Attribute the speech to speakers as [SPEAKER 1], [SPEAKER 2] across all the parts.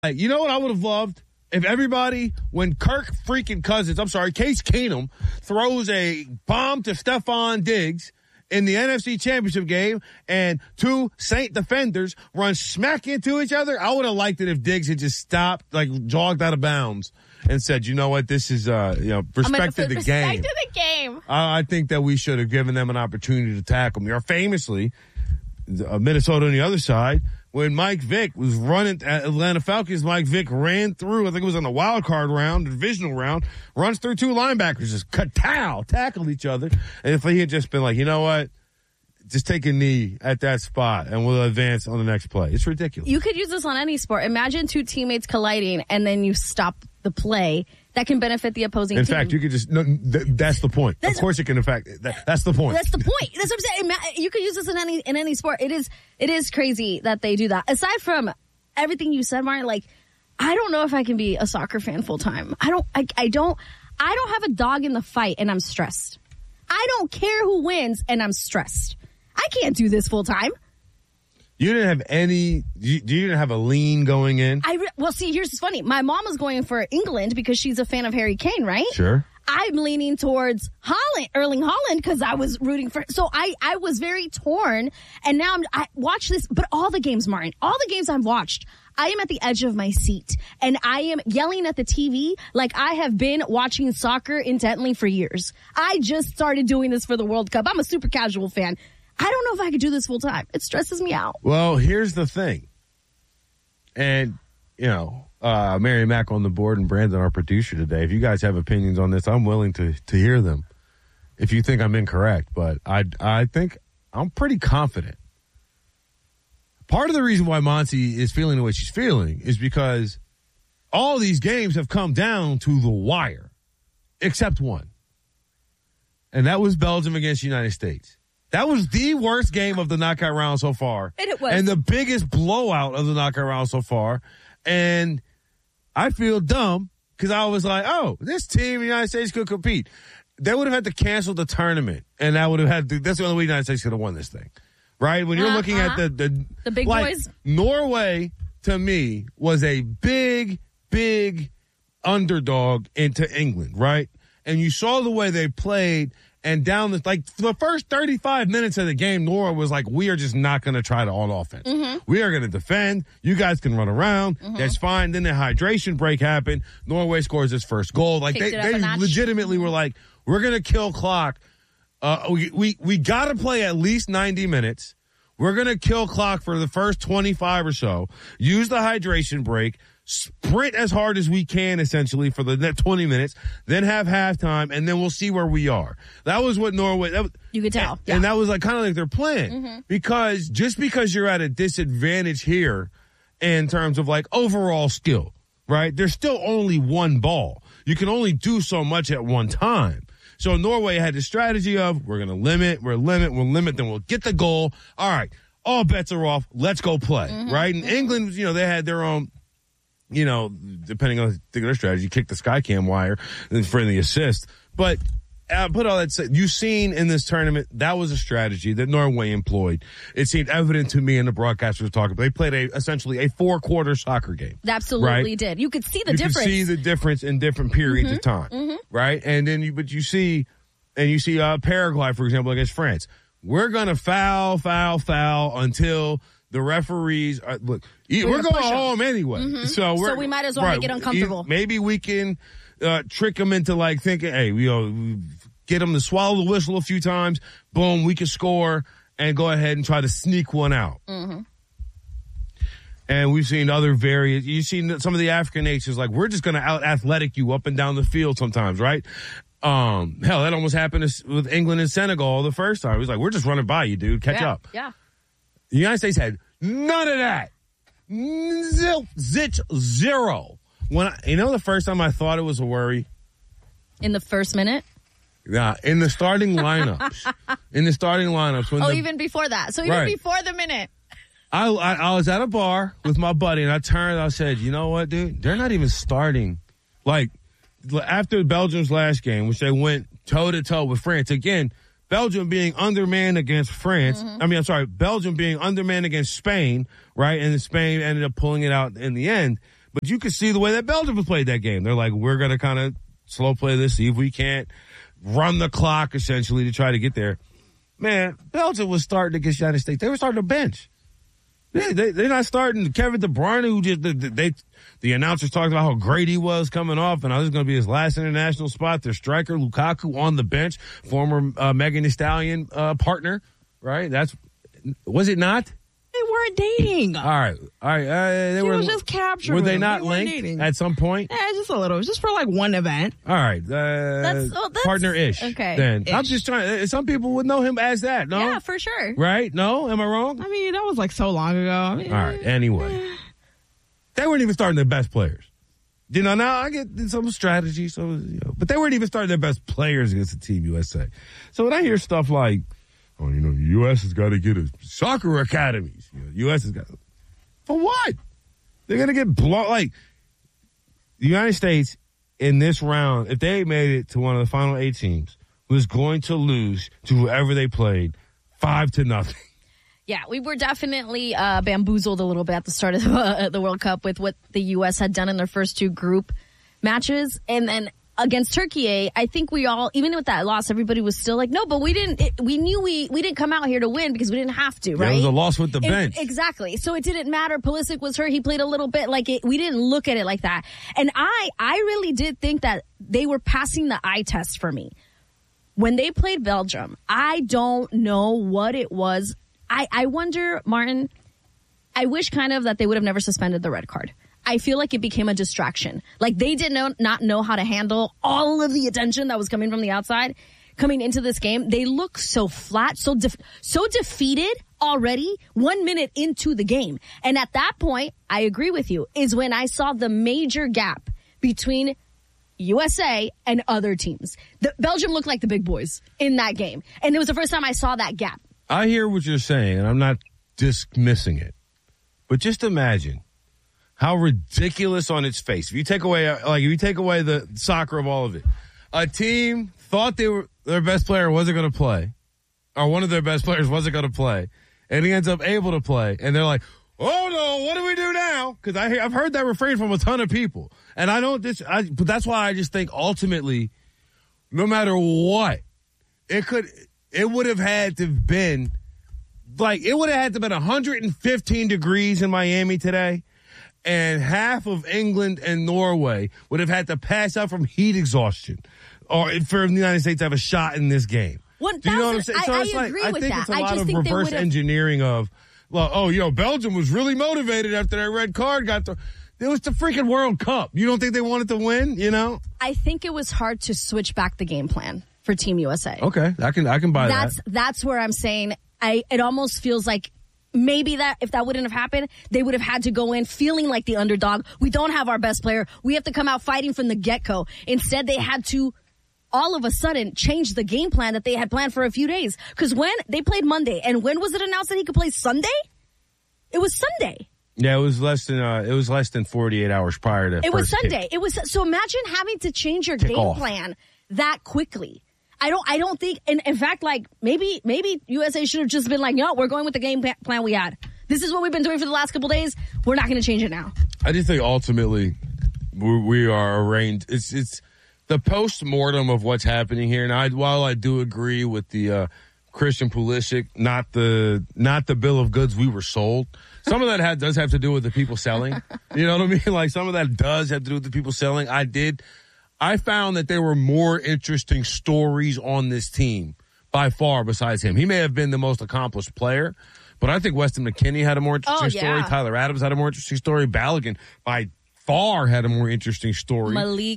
[SPEAKER 1] You know what I would have loved? If everybody, when Kirk freaking Cousins, Case Keenum throws a bomb to Stephon Diggs in the NFC Championship game and two Saint defenders run smack into each other, I would have liked it if Diggs had just stopped, jogged out of bounds and said, you know what, this is, respect to the game.
[SPEAKER 2] Respect to the game.
[SPEAKER 1] I think that we should have given them an opportunity to tackle me. Or famously, Minnesota on the other side, when Mike Vick was running at Atlanta Falcons, Mike Vick ran through, I think it was on the wild card round, the divisional round, runs through two linebackers, just tackled each other. And if he had just been like, you know what, just take a knee at that spot and we'll advance on the next play. It's ridiculous.
[SPEAKER 2] You could use this on any sport. Imagine two teammates colliding and then you stop the play. That can benefit the opposing team.
[SPEAKER 1] In fact, you could just, that's the point. Of course it can affect, that's the point.
[SPEAKER 2] That's the point. That's what I'm saying. You could use this in any sport. It is crazy that they do that. Aside from everything you said, Martin, I don't know if I can be a soccer fan full time. I don't have a dog in the fight and I'm stressed. I don't care who wins and I'm stressed. I can't do this full time.
[SPEAKER 1] You didn't have you didn't have a lean going in?
[SPEAKER 2] Well, see, here's what's funny. My mom was going for England because she's a fan of Harry Kane, right?
[SPEAKER 1] Sure.
[SPEAKER 2] I'm leaning towards Erling Haaland, because I was rooting for, so I was very torn. And now I watch this, but all the games, Martin, all the games I've watched, I am at the edge of my seat and I am yelling at the TV like I have been watching soccer intently for years. I just started doing this for the World Cup. I'm a super casual fan. I don't know if I could do this full time. It stresses me out.
[SPEAKER 1] Well, here's the thing. And, Mary Mack on the board and Brandon, our producer today, if you guys have opinions on this, I'm willing to hear them if you think I'm incorrect. But I think I'm pretty confident. Part of the reason why Monty is feeling the way she's feeling is because all these games have come down to the wire, except one. And that was Belgium against the United States. That was the worst game of the knockout round so far.
[SPEAKER 2] And it was.
[SPEAKER 1] And the biggest blowout of the knockout round so far. And I feel dumb because I was like, this team in the United States could compete. They would have had to cancel the tournament. And that would have had to, that's the only way the United States could have won this thing. Right? When you're looking at the
[SPEAKER 2] big boys.
[SPEAKER 1] Norway, to me, was a big, big underdog into England, right? And you saw the way they played. And down for the first 35 minutes of the game, Norway was like, we are just not going to try to on offense. Mm-hmm. We are going to defend. You guys can run around. Mm-hmm. That's fine. Then the hydration break happened. Norway scores its first goal. They legitimately were like, we're going to kill clock. We got to play at least 90 minutes. We're going to kill clock for the first 25 or so. Use the hydration break. Sprint as hard as we can, essentially, for the next 20 minutes, then have halftime, and then we'll see where we are. That was what Norway...
[SPEAKER 2] you could tell.
[SPEAKER 1] And that was kind of like their plan. Mm-hmm. Because just because you're at a disadvantage here in terms of overall skill, right? There's still only one ball. You can only do so much at one time. So Norway had the strategy of, we're going to limit, we'll limit, then we'll get the goal. All right, all bets are off. Let's go play, right? And England, they had their own... depending on their strategy, kick the Skycam wire for the assist. But put all that said, you've seen in this tournament, that was a strategy that Norway employed. It seemed evident to me, and the broadcasters were talking. They played essentially a 4-quarter soccer game.
[SPEAKER 2] They absolutely did. You could see the difference.
[SPEAKER 1] You could see the difference in different periods of time, right? And then you see Paraguay, for example, against France. We're gonna foul until the referees look. We're going home anyway, so we might as well make it uncomfortable. Maybe we can trick them into thinking, hey, get them to swallow the whistle a few times. Boom, we can score and go ahead and try to sneak one out. Mm-hmm. And we've seen other various. You've seen some of the African nations we're just going to out athletic you up and down the field sometimes, right? Hell, that almost happened with England and Senegal the first time. It was we're just running by you, dude. Catch up.
[SPEAKER 2] Yeah.
[SPEAKER 1] The United States had none of that. Zero. The first time I thought it was a worry?
[SPEAKER 2] In the first minute?
[SPEAKER 1] Yeah, in the starting lineups.
[SPEAKER 2] Even before that. So even before the minute.
[SPEAKER 1] I was at a bar with my buddy, and I turned and I said, you know what, dude? They're not even starting. After Belgium's last game, which they went toe-to-toe with France. Again, Belgium being undermanned against France. Belgium being undermanned against Spain, right? And Spain ended up pulling it out in the end. But you could see the way that Belgium has played that game. They're like, we're going to kind of slow play this, see if we can't run the clock essentially to try to get there. Man, Belgium was starting against the United States. They were starting to bench. They're not starting Kevin De Bruyne, who just the announcers talked about how great he was coming off, and I was going to be his last international spot. Their striker Lukaku on the bench, former Megan Thee Stallion partner, right? Was it not?
[SPEAKER 3] They weren't dating.
[SPEAKER 1] All right. They were
[SPEAKER 3] was just captured.
[SPEAKER 1] Were they
[SPEAKER 3] him.
[SPEAKER 1] not
[SPEAKER 3] They weren't
[SPEAKER 1] linked
[SPEAKER 3] dating.
[SPEAKER 1] at some point?
[SPEAKER 3] Yeah, just a little. It was just for like one event.
[SPEAKER 1] All right.
[SPEAKER 2] That's
[SPEAKER 1] Partner-ish.
[SPEAKER 2] okay.
[SPEAKER 1] Then
[SPEAKER 3] Ish.
[SPEAKER 1] I'm just trying. Some people would know him as that. No.
[SPEAKER 2] Yeah, for sure.
[SPEAKER 1] Right? No. Am I wrong?
[SPEAKER 3] I mean, that was like so long ago. I mean,
[SPEAKER 1] All right. Anyway, they weren't even starting their best players. You know, now I get some strategy, but they weren't even starting their best players against the Team USA. So when I hear stuff like, "Oh, the U.S. has got to get a soccer academies," U.S. has got for what? They're gonna get blown. Like the United States in this round, if they made it to one of the final 8 teams, was going to lose to whoever they played 5-0.
[SPEAKER 2] Yeah, we were definitely bamboozled a little bit at the start of the World Cup with what the U.S. had done in their first 2 group matches. And then against Turkey, I think we all, even with that loss, everybody was still like, no, but we knew we didn't come out here to win because we didn't have to, right?
[SPEAKER 1] It was a loss with the bench.
[SPEAKER 2] Exactly. So it didn't matter. Pulisic was hurt. He played a little bit. We didn't look at it like that. And I really did think that they were passing the eye test for me. When they played Belgium, I don't know what it was. I wonder, Martin, I wish kind of that they would have never suspended the red card. I feel like it became a distraction. Like they did not know how to handle all of the attention that was coming from the outside coming into this game. They look so flat, so defeated already 1 minute into the game. And at that point, I agree with you, is when I saw the major gap between USA and other teams. Belgium looked like the big boys in that game. And it was the first time I saw that gap.
[SPEAKER 1] I hear what you're saying, and I'm not dismissing it. But just imagine how ridiculous on its face. If you take away the soccer of all of it, a team thought their best player wasn't going to play, or one of their best players wasn't going to play, and he ends up able to play, and they're like, "Oh no, what do we do now?" Because I've heard that refrain from a ton of people, and but that's why I just think ultimately, no matter what, it would have had to have been like it would have had to have been 115 degrees in Miami today. And half of England and Norway would have had to pass out from heat exhaustion or for the United States to have a shot in this game.
[SPEAKER 2] Do you know what I'm saying? So
[SPEAKER 1] I
[SPEAKER 2] agree with
[SPEAKER 1] think
[SPEAKER 2] that.
[SPEAKER 1] it's a lot of reverse engineering of, Belgium was really motivated after that red card got thrown. It was the freaking World Cup. You don't think they wanted to win,
[SPEAKER 2] I think it was hard to switch back the game plan for Team USA.
[SPEAKER 1] Okay, I can buy that.
[SPEAKER 2] That's where I'm saying it almost feels like maybe that if that wouldn't have happened, they would have had to go in feeling like the underdog. We don't have our best player. We have to come out fighting from the get-go. Instead, they had to all of a sudden change the game plan that they had planned for a few days. Because when they played Monday, and when was it announced that he could play Sunday? It was Sunday.
[SPEAKER 1] Yeah, it was less than 48 hours prior to.
[SPEAKER 2] It was Sunday. It was so. Imagine having to change your game plan that quickly. I don't think, and in fact, like maybe USA should have just been like, no, we're going with the game plan we had. This is what we've been doing for the last couple of days. We're not going to change it now.
[SPEAKER 1] I just think ultimately we are arraigned. It's the post-mortem of what's happening here. And while I do agree with the Christian Pulisic, not the bill of goods we were sold. Some of that does have to do with the people selling. You know what I mean? Like some of that does have to do with the people selling. I found that there were more interesting stories on this team by far besides him. He may have been the most accomplished player, but I think Weston McKennie had a more interesting story. Tyler Adams had a more interesting story. Balogun by far had a more interesting story.
[SPEAKER 2] Malik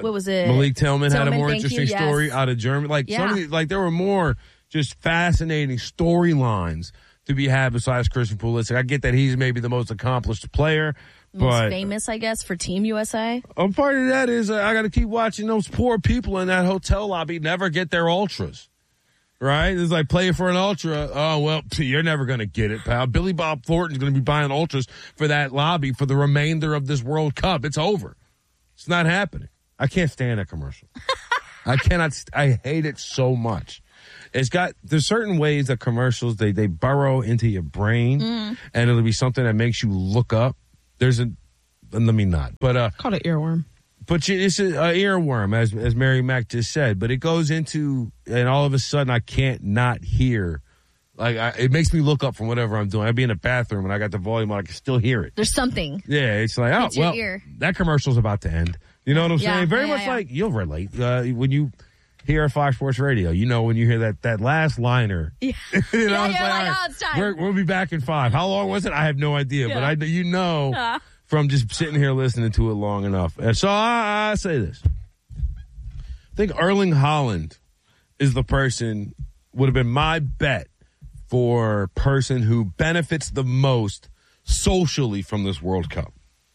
[SPEAKER 1] Tillman had a more interesting story out of Germany. Like some of these, there were more just fascinating storylines to be had besides Christian Pulisic. I get that he's maybe the most accomplished player.
[SPEAKER 2] Most famous, I guess, for Team USA.
[SPEAKER 1] A part of that is I got to keep watching those poor people in that hotel lobby never get their ultras. Right? It's like playing for an ultra. Oh, well, you're never going to get it, pal. Billy Bob Thornton's going to be buying ultras for that lobby for the remainder of this World Cup. It's over. It's not happening. I can't stand that commercial. I hate it so much. There's certain ways that commercials, they burrow into your brain and it'll be something that makes you look up. There's let me not. But
[SPEAKER 3] Called an earworm.
[SPEAKER 1] But it's an earworm, as Mary Mac just said. But it goes into, and all of a sudden I can't not hear. It makes me look up from whatever I'm doing. I'd be in the bathroom and I got the volume on. I can still hear it.
[SPEAKER 2] There's something.
[SPEAKER 1] Yeah, it's like,
[SPEAKER 2] It's your ear.
[SPEAKER 1] that commercial's about to end. You know what I'm saying? Very much like you'll relate when you hear Fox Sports Radio. You know, when you hear that last liner.
[SPEAKER 2] Yeah.
[SPEAKER 1] You know,
[SPEAKER 2] You're like,
[SPEAKER 1] all right,
[SPEAKER 2] oh, it's time.
[SPEAKER 1] we'll be back in 5. How long was it? I have no idea, but I from just sitting here listening to it long enough. And so I say this. I think Erling Haaland is the person, would have been my bet for person who benefits the most socially from this World Cup.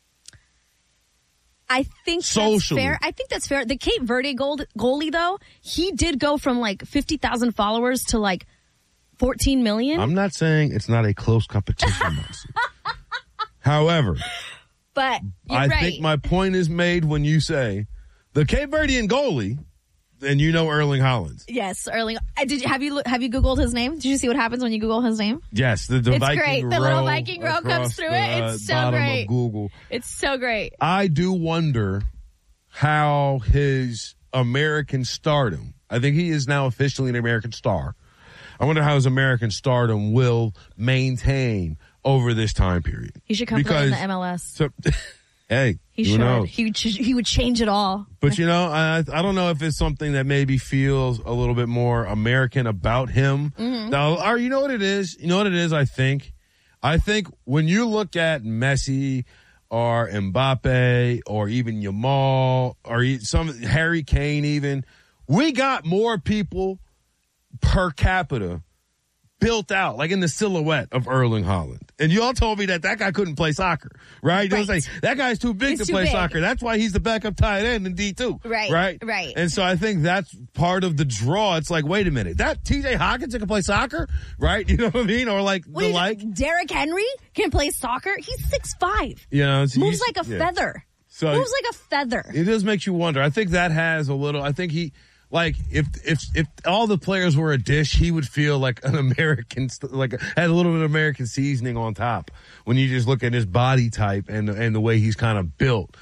[SPEAKER 2] I think that's fair. I think that's fair. The Cape Verde goalie, though, he did go from like 50,000 followers to like 14 million.
[SPEAKER 1] I'm not saying it's not a close competition, Marcy. However,
[SPEAKER 2] but
[SPEAKER 1] I think my point is made when you say the Cape Verdean goalie, and you know Erling Haaland.
[SPEAKER 2] Yes, Erling. Have you Googled his name? Did you see what happens when you Google his name?
[SPEAKER 1] Yes, the
[SPEAKER 2] it's
[SPEAKER 1] Viking
[SPEAKER 2] great. The little Viking row comes through it. It's so great.
[SPEAKER 1] Of Google.
[SPEAKER 2] It's so great.
[SPEAKER 1] I do wonder how his American stardom. I think he is now officially an American star. I wonder how his American stardom will maintain over this time period.
[SPEAKER 2] He should come play in the MLS.
[SPEAKER 1] Hey,
[SPEAKER 2] he should. Knows? He would change it all.
[SPEAKER 1] But you know, I don't know if it's something that maybe feels a little bit more American about him. Mm-hmm. Now, or you know what it is? You know what it is? I think when you look at Messi or Mbappe or even Yamal or Harry Kane, even we got more people per capita built out, like in the silhouette of Erling Haaland. And you all told me that guy couldn't play soccer, right? You say, that guy's too big to play soccer. That's why he's the backup tight end in D2. Right. And so I think that's part of the draw. It's like, wait a minute, that TJ Hawkins can play soccer, right? You know what I mean? Or
[SPEAKER 2] Derrick Henry can play soccer. He's 6'5".
[SPEAKER 1] You know,
[SPEAKER 2] moves like a feather.
[SPEAKER 1] So
[SPEAKER 2] moves like a feather.
[SPEAKER 1] It does make you wonder. I think that has a little, I think he, like, if all the players were a dish, he would feel like an American, like had a little bit of American seasoning on top. When you just look at his body type and the way he's kind of built.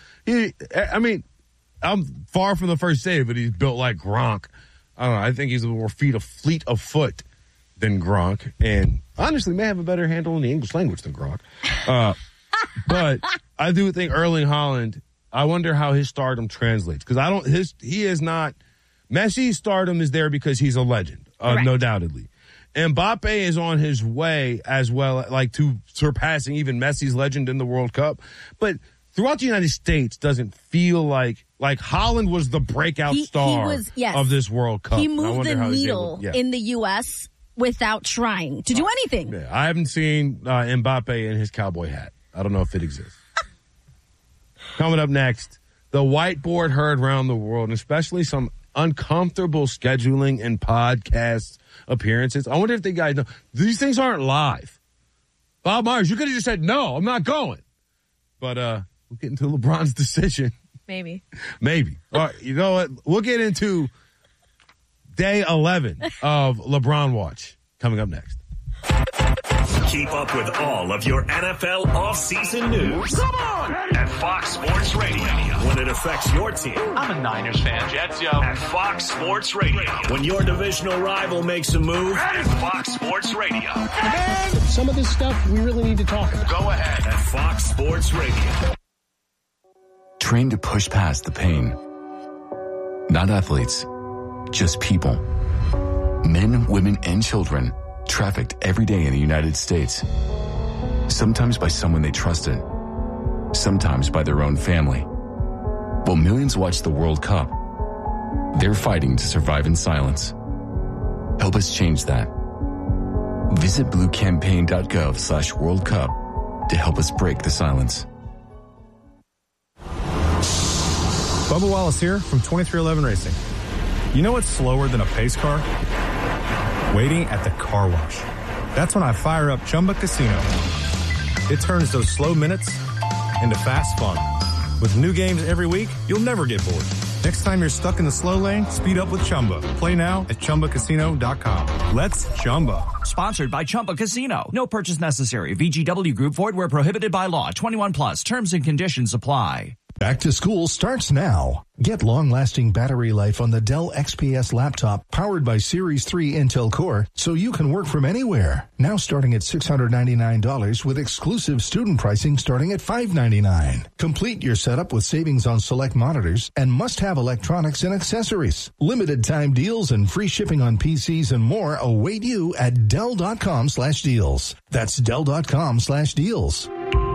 [SPEAKER 1] I'm far from the first say, but he's built like Gronk. I don't know. I think he's a more fleet of foot than Gronk, and honestly, may have a better handle in the English language than Gronk. But I do think Erling Haaland. I wonder how his stardom translates, because he is not. Messi's stardom is there because he's a legend, no doubtedly. Mbappe is on his way as well, like to surpassing even Messi's legend in the World Cup. But throughout the United States, doesn't feel like Haaland was the breakout star of this World Cup.
[SPEAKER 2] He moved the needle in the U.S. without trying to do anything.
[SPEAKER 1] Yeah, I haven't seen Mbappe in his cowboy hat. I don't know if it exists. Coming up next, the whiteboard heard around the world, and especially some uncomfortable scheduling and podcast appearances. I wonder if the guys know these things aren't live. Bob Myers, you could have just said, no, I'm not going. But we'll get into LeBron's decision.
[SPEAKER 2] Maybe.
[SPEAKER 1] All right, you know what? We'll get into day 11 of LeBron Watch coming up next.
[SPEAKER 4] Keep up with all of your NFL offseason news.
[SPEAKER 5] Come on!
[SPEAKER 4] At Fox Sports Radio. When it affects your team.
[SPEAKER 5] I'm a Niners fan. Jets, yo.
[SPEAKER 4] At Fox Sports Radio. When your divisional rival makes a move. At Fox Sports Radio.
[SPEAKER 6] And some of this stuff we really need to talk about.
[SPEAKER 4] Go ahead. At Fox Sports Radio.
[SPEAKER 7] Trained to push past the pain. Not athletes, just people. Men, women, and children trafficked every day in the United States. Sometimes by someone they trusted. Sometimes by their own family. While millions watch the World Cup, they're fighting to survive in silence. Help us change that. Visit bluecampaign.gov/World Cup to help us break the silence.
[SPEAKER 8] Bubba Wallace here from 2311 Racing. You know what's slower than a pace car? Waiting at the car wash. That's when I fire up Chumba Casino. It turns those slow minutes into fast fun. With new games every week, you'll never get bored. Next time you're stuck in the slow lane, speed up with Chumba. Play now at ChumbaCasino.com. Let's Chumba.
[SPEAKER 9] Sponsored by Chumba Casino. No purchase necessary. VGW Group. Void where prohibited by law. 21 plus. Terms and conditions apply.
[SPEAKER 10] Back to school starts now. Get long-lasting battery life on the Dell XPS laptop powered by Series 3 Intel Core so you can work from anywhere. Now starting at $699 with exclusive student pricing starting at $599. Complete your setup with savings on select monitors and must-have electronics and accessories. Limited time deals and free shipping on PCs and more await you at Dell.com/deals. That's Dell.com/deals.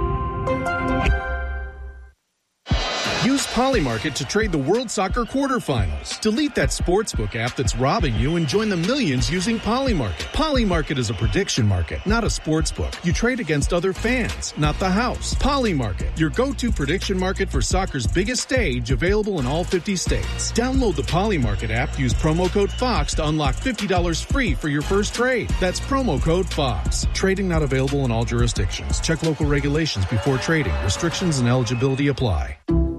[SPEAKER 11] Use Polymarket to trade the World Soccer quarterfinals. Delete that sportsbook app that's robbing you and join the millions using Polymarket. Polymarket is a prediction market, not a sportsbook. You trade against other fans, not the house. Polymarket, your go-to prediction market for soccer's biggest stage, available in all 50 states. Download the Polymarket app, use promo code FOX to unlock $50 free for your first trade. That's promo code FOX. Trading not available in all jurisdictions. Check local regulations before trading. Restrictions and eligibility apply.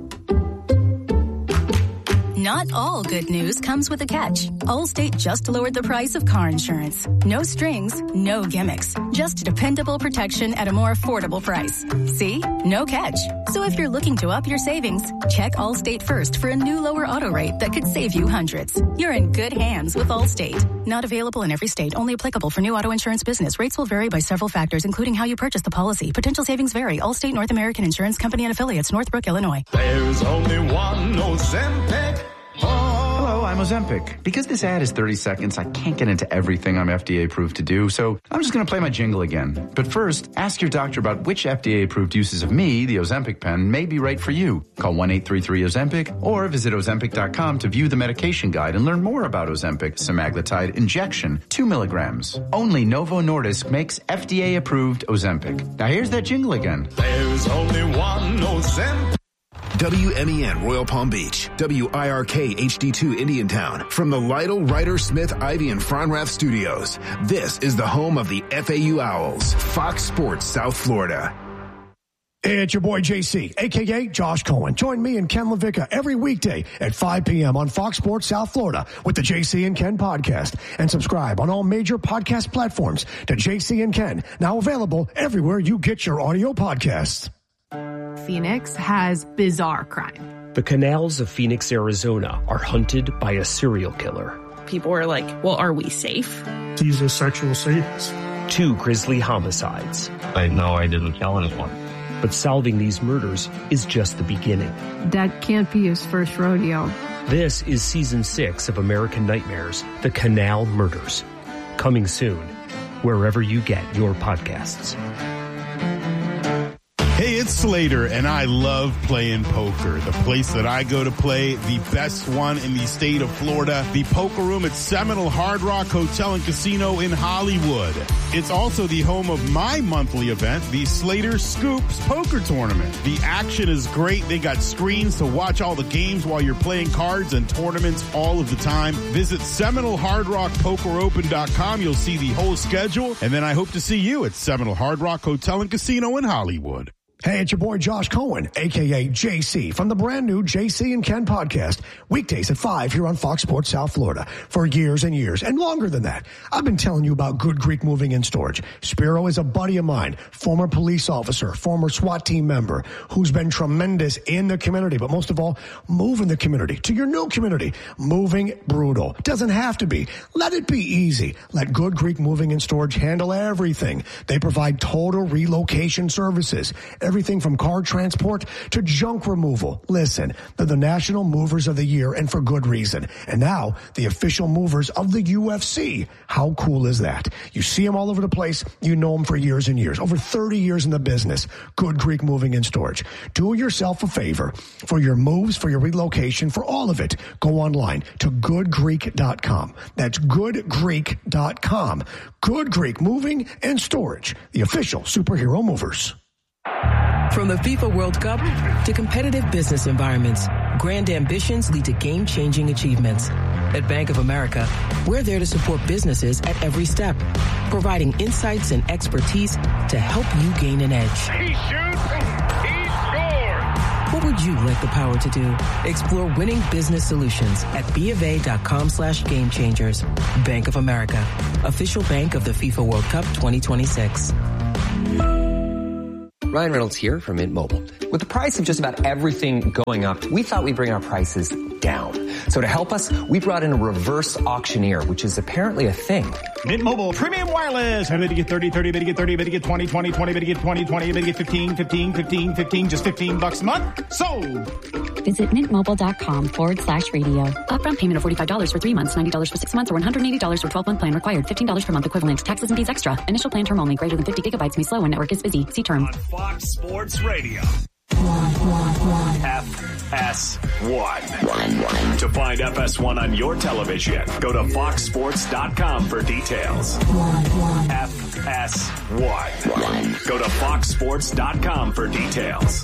[SPEAKER 12] Not all good news comes with a catch. Allstate just lowered the price of car insurance. No strings, no gimmicks. Just dependable protection at a more affordable price. See? No catch. So if you're looking to up your savings, check Allstate first for a new lower auto rate that could save you hundreds. You're in good hands with Allstate. Not available in every state. Only applicable for new auto insurance business. Rates will vary by several factors, including how you purchase the policy. Potential savings vary. Allstate North American Insurance Company and Affiliates, Northbrook, Illinois.
[SPEAKER 13] There's only one Ozempic. Hello, I'm Ozempic. Because this ad is 30 seconds, I can't get into everything I'm FDA approved to do, so I'm just going to play my jingle again. But first, ask your doctor about which FDA approved uses of me, the Ozempic pen, may be right for you. Call 1-833-OZEMPIC or visit Ozempic.com to view the medication guide and learn more about Ozempic semaglutide injection, 2 milligrams. Only Novo Nordisk makes FDA approved Ozempic. Now here's that jingle again.
[SPEAKER 14] There's only one Ozempic. WMEN Royal Palm Beach, WIRK HD2 Indiantown, from the Lytle, Ryder, Smith, Ivy, and Fronrath studios. This is the home of the FAU Owls, Fox Sports South Florida.
[SPEAKER 6] Hey, it's your boy JC, a.k.a. Josh Cohen. Join me and Ken LaVicka every weekday at 5 p.m. on Fox Sports South Florida with the JC and Ken podcast. And subscribe on all major podcast platforms to JC and Ken, now available everywhere you get your audio podcasts.
[SPEAKER 15] Phoenix has bizarre crime.
[SPEAKER 16] The canals of Phoenix, Arizona are hunted by a serial killer.
[SPEAKER 15] People are like, well, are we safe?
[SPEAKER 17] He's a sexual sadist.
[SPEAKER 16] 2 grisly homicides.
[SPEAKER 18] I know I didn't kill anyone.
[SPEAKER 16] But solving these murders is just the beginning.
[SPEAKER 19] That can't be his first rodeo.
[SPEAKER 16] This is season 6 of American Nightmares, The Canal Murders. Coming soon, wherever you get your podcasts.
[SPEAKER 20] Hey, it's Slater, and I love playing poker. The place that I go to play, the best one in the state of Florida, the Poker Room at Seminole Hard Rock Hotel and Casino in Hollywood. It's also the home of my monthly event, the Slater Scoops Poker Tournament. The action is great. They got screens to watch all the games while you're playing cards and tournaments all of the time. Visit SeminoleHardRockPokerOpen.com. You'll see the whole schedule, and then I hope to see you at Seminole Hard Rock Hotel and Casino in Hollywood.
[SPEAKER 6] Hey, it's your boy Josh Cohen, a.k.a. JC, from the brand new JC and Ken podcast, weekdays at 5 here on Fox Sports South Florida. For years and years, and longer than that, I've been telling you about Good Greek Moving and Storage. Spiro is a buddy of mine, former police officer, former SWAT team member, who's been tremendous in the community, but most of all, moving the community to your new community. Moving brutal. Doesn't have to be. Let it be easy. Let Good Greek Moving and Storage handle everything. They provide total relocation services. Everything from car transport to junk removal. Listen, they're the National Movers of the Year, and for good reason. And now, the official movers of the UFC. How cool is that? You see them all over the place. You know them for years and years. Over 30 years in the business. Good Greek Moving and Storage. Do yourself a favor. For your moves, for your relocation, for all of it, go online to goodgreek.com. That's goodgreek.com. Good Greek Moving and Storage. The official superhero movers.
[SPEAKER 21] From the FIFA World Cup to competitive business environments, grand ambitions lead to game-changing achievements. At Bank of America, we're there to support businesses at every step, providing insights and expertise to help you gain an edge.
[SPEAKER 14] He shoots, he scores.
[SPEAKER 21] What would you like the power to do? Explore winning business solutions at BofA.com/gamechangers. Bank of America, official bank of the FIFA World Cup 2026.
[SPEAKER 3] Ryan Reynolds here from Mint Mobile. With the price of just about everything going up, we thought we'd bring our prices down. So to help us, we brought in a reverse auctioneer, which is apparently a thing.
[SPEAKER 22] Mint Mobile Premium Wireless. How did you get 30, 30, bid you get 30, bid you get 20, 20, 20, bid you get 20, 20, bid you get 15, 15, 15, 15, just $15 a month? Sold!
[SPEAKER 23] Visit mintmobile.com/radio. Upfront payment of $45 for 3 months, $90 for 6 months, or $180 for 12-month plan required. $15 per month equivalent. Taxes and fees extra. Initial plan term only. Greater than 50 gigabytes may slow when network is busy. See term.
[SPEAKER 4] On Fox Sports Radio. FS1. To find FS1 on your television, go to foxsports.com for details. FS1. Go to foxsports.com for details.